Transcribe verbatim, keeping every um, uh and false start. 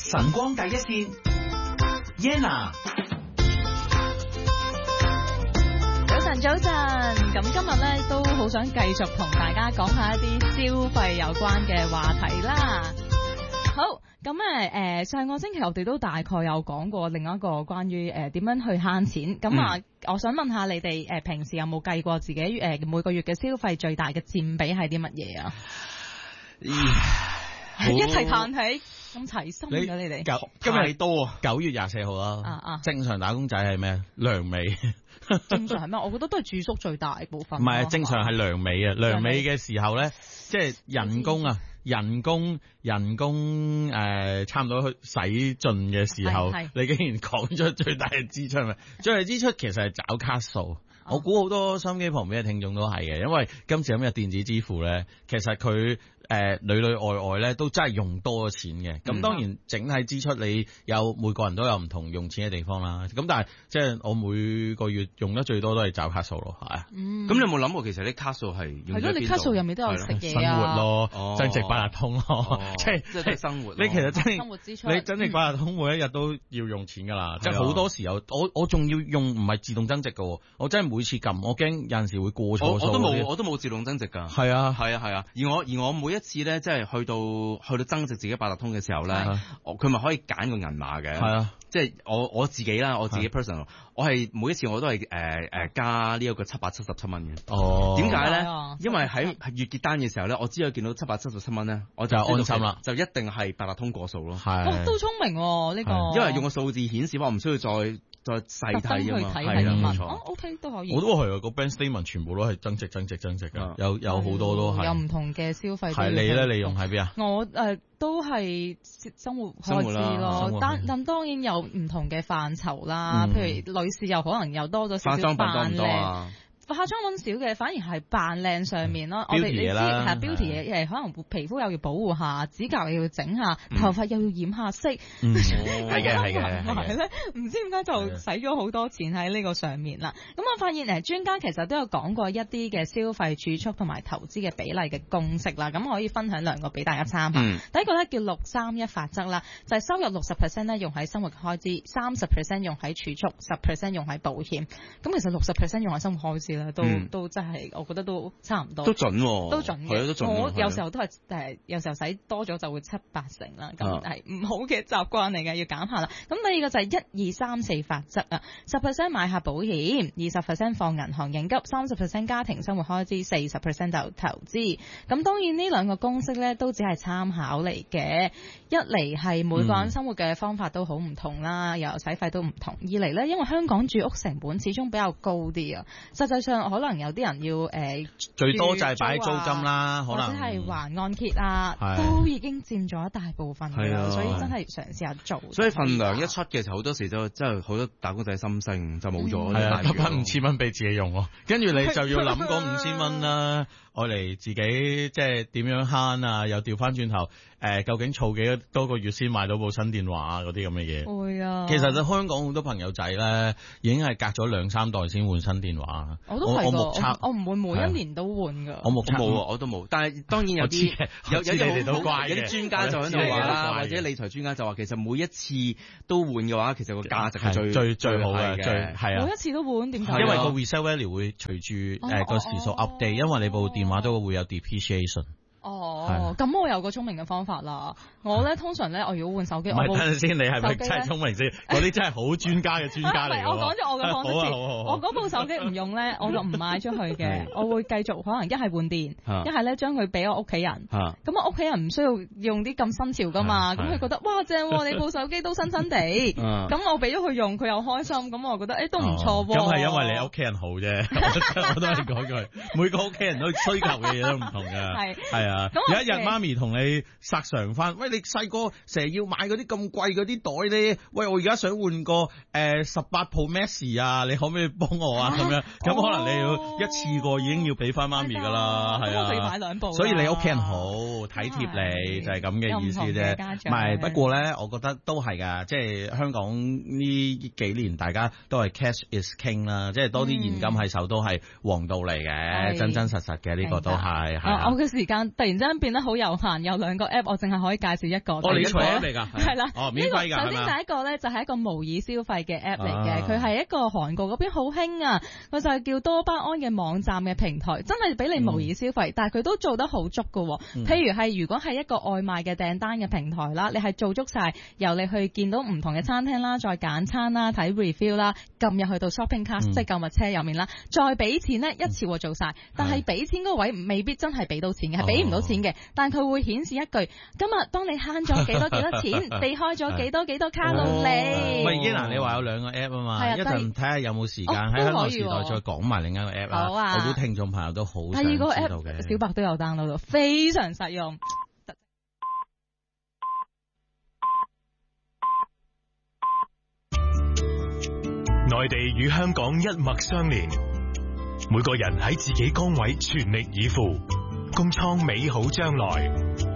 晨光第一線 Yenna。 早晨，早晨，咁今日咧都好想繼續同大家講下一啲消費有關嘅話題啦。好，咁誒誒，上個星期我哋都大概有講過另一個關於誒點樣去慳錢。咁啊，嗯、我想問下你哋誒、呃、平時有冇計過自己誒、呃、每個月嘅消費最大嘅佔比係啲乜嘢啊？一齊嘆氣，咁齊心嘅你哋。 今日多啊，九月廿四號啦。啊啊，正常打工仔係咩？糧尾。 正常係咩？我覺得都係住宿最大部分。 唔係，正常係糧尾啊！糧尾嘅時候咧，即係人工啊，人工人工誒、呃，差唔多去使盡嘅時候，你竟然講出最大嘅支出係咪？最大支出其實係找卡數。啊、我估好多收音機旁邊嘅聽眾都係嘅，因為今時今日電子支付咧，其實佢誒裏裏外外咧都真係用多咗錢嘅。咁、嗯、當然整體支出你有每個人都有唔同用錢嘅地方啦。咁但係即係我每個月用得最多都係找卡數咯，係啊。咁、 嗯、你有冇諗過其實啲卡數係用喺邊度？ 係咯，你卡數入面都有食嘢啊， 生活咯， 哦、 增值八達通咯，哦、即係即係生活。 你其實真係生活支出， 你增值八達通每一日都要用錢㗎啦。即係好多時候，我我仲要用唔係自動增值㗎，我真係每次撳，我驚有陣時會過錯數。 我都冇，我都冇自動增值㗎。 係啊， 係啊，係啊。而我而我每一次咧，即係去到去到增值自己八達通嘅時候咧，佢咪、啊、可以揀個銀碼嘅。係啊。即係我我自己啦，我自己 personal，我係每一次我都係誒誒加呢一個七百七十七蚊嘅。哦，點解咧？因為喺月結單嘅時候咧，我只有見到七百七十七蚊咧，我就安心啦，就一定係八達通過數咯。係、 哦，都聰明呢、哦這個。 因為用個數字顯示，我唔需要再再細睇啊嘛。 係啊，冇錯。 哦 ，OK 都可以。 我都係啊，個 bank statement 全部都係增值增值增值㗎，有有好多都係。 有唔同嘅消費。 係你咧？你用喺邊啊？ 我誒、呃、都係生活開支咯，但但當然有唔同嘅範疇啦，嗯、譬如女士又可能又多咗少少扮靚。化妝品少嘅，反而係扮靚上面咯。我哋你知係 beauty 嘢，可能皮膚又要保護下，指甲又要整下，頭髮又要染下色。係嘅係嘅。 係咧，唔知點解就使咗好多錢喺呢個上面啦。咁我發現誒專家其實都有講過一啲嘅消費儲蓄同埋投資嘅比例嘅公式啦。咁可以分享兩個俾大家參考。嗯、第一個咧叫六三一法則啦，就係、是、收入六十 percent 咧用喺生活開支，三十 percent 用喺儲蓄，十 percent 用喺保險。咁其實六十 percent 用喺生活開支。都、嗯、都真係，我覺得都差唔多， 都準喎、啊， 都準嘅。 係都準。 我有時候都係誒，有時候使多咗就會七八成啦。咁係唔好嘅習慣嚟嘅，要減下啦。咁第二個就係一二三四法則啊，十 percent 買下保險，二十 percent 放銀行應急，三十 percent 家庭生活開支，四十 percent 就投資。咁當然呢兩個公式咧都只係參考嚟嘅。一嚟係每個人生活嘅方法都好唔同啦，又使費都唔同。二嚟咧，因為香港住屋成本始終比較高啲啊，實際上可能有啲人要誒、呃、 最多就係擺租金啦，可能或者係還按揭啊，都已經佔咗一大部分㗎啦，所以真係嘗試下做。 所以份糧一出嘅時候，好多時就真係好多打工仔心聲就冇咗， 係啊，得翻五千蚊俾自己用喎，跟住你就要諗嗰五千蚊啦，愛嚟自己即係點樣慳啊，又調翻轉頭誒、呃，究竟儲幾多個月先買到部新電話啊？嗰啲咁嘅嘢。 會啊， 其實就香港好多朋友仔咧，已經係隔咗兩三代先換新電話。 我都係我我唔會每一年都換㗎。 我目測冇啊，我都冇。但係當然有啲有有啲好怪嘅，有啲專家就喺度話啦，或者理財專家就話其實每一次都換嘅話，其實個價值係最最最好嘅，最係啊。 每一次都換點解？ 因為個 resale value 會隨住誒個時數 update，因為你部電話都會有 depreciation。 哦，咁我有個聰明嘅方法啦。我咧通常咧，我如果換手機， 唔係等陣先，你係咪真係聰明先？嗰啲真係好專家嘅專家嚟。 我講咗我嘅方式先。我嗰部手機唔用咧，我就唔賣出去嘅。我會繼續可能一係換電，一係咧將佢俾我屋企人。咁我屋企人唔需要用啲咁新潮噶嘛。咁佢覺得哇正，你部手機都新新地。咁我俾咗佢用，佢又開心。咁我覺得誒都唔錯喎。 咁係因為你屋企人好啫。我都係講句，每個屋企人都需求嘅嘢都唔同㗎。係係啊。有一日媽咪同你索償翻，喂，你細個成日要買嗰啲咁貴嗰啲袋咧，喂，我而家想換個誒十八 Pro Max 啊，你可唔可以幫我啊？咁樣咁、哦、可能你要一次過已經要俾翻媽咪噶啦，係啊， 我就要買兩部， 所以你屋企人好體貼你，就係咁嘅意思啫。唔係，不過咧，我覺得都係噶，即係香港呢幾年大家都係 cash is king 啦，即係多啲現金喺手都係王道嚟嘅，真真實實嘅呢、這個都係。 我嘅時間突然之間變得好有限，有兩個 app 我淨係可以介紹一個。 哦，你一個 app 嚟㗎？ 係啦， 哦，免費㗎。 首先第一個咧就係一個模擬消費嘅 app 嚟嘅，佢係一個韓國嗰邊好興啊，佢就係叫多巴胺嘅網站嘅平台，真係俾你模擬消費，嗯、但係佢都做得好足㗎。嗯、譬如係如果係一個外賣嘅訂單嘅平台啦，你係做足晒，由你去見到唔同嘅餐廳啦，再揀餐啦，睇 review 啦，撳入去到 shopping cart、嗯、即係購物車入面啦，再俾錢咧一次過做晒。嗯、但係俾錢嗰位未必真係俾到錢嘅，係俾唔到錢嘅，但佢會顯示一句今日當你慳咗幾多幾多錢，避開咗幾多幾多卡路里。 喂，依嗱，你話有兩個 app 啊嘛，一陣睇下有冇時間喺香港時代再講埋另一個 app 啦。好啊，我估聽眾朋友都好想知道嘅。第二個 app 小白都有 download 到，非常實用。 內地與香港一脈相連，每個人喺自己崗位全力以赴，共創美好將來。